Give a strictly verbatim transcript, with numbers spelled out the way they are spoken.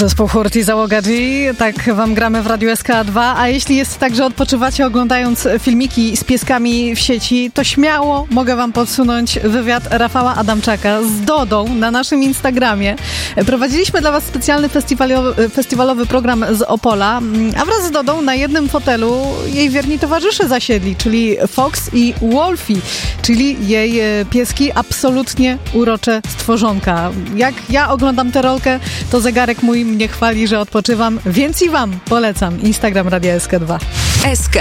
Zespół Hurt i Załoga G, tak wam gramy w Radiu S K dwa, a jeśli jest tak, że odpoczywacie oglądając filmiki z pieskami w sieci, to śmiało mogę wam podsunąć wywiad Rafała Adamczaka z Dodą na naszym Instagramie. Prowadziliśmy dla was specjalny festiwalowy, festiwalowy program z Opola, a wraz z Dodą na jednym fotelu jej wierni towarzysze zasiedli, czyli Fox i Wolfie, czyli jej pieski, absolutnie urocze stworzonka. Jak ja oglądam tę rolkę, to zegarek mój mnie chwali, że odpoczywam, więc i wam polecam Instagram Radia S K dwa. S K